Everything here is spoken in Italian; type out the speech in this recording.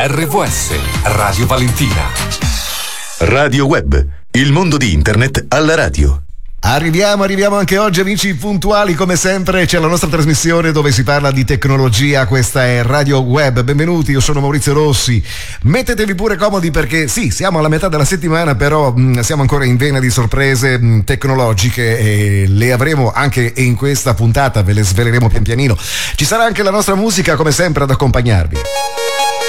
RVS, Radio Valentina. Radio Web, il mondo di internet alla radio. Arriviamo anche oggi, amici puntuali, come sempre c'è la nostra trasmissione dove si parla di tecnologia. Questa è Radio Web, benvenuti, io sono Maurizio Rossi. Mettetevi pure comodi perché sì, siamo alla metà della settimana, però siamo ancora in vena di sorprese tecnologiche e le avremo anche in questa puntata, ve le sveleremo pian pianino. Ci sarà anche la nostra musica come sempre ad accompagnarvi.